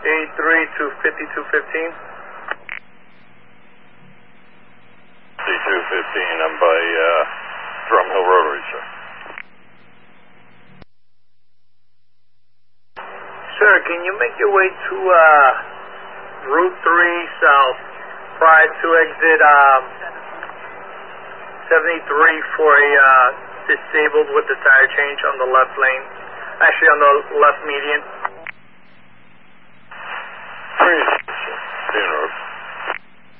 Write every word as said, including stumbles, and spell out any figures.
eighty-three to fifty-two fifteen. fifty-two fifteen, I'm by uh, Drum Hill Rotary, sir. Sir, can you make your way to uh, Route three South prior to exit um, seventy-three for a uh, disabled with the tire change on the left lane? Actually, on the left median. three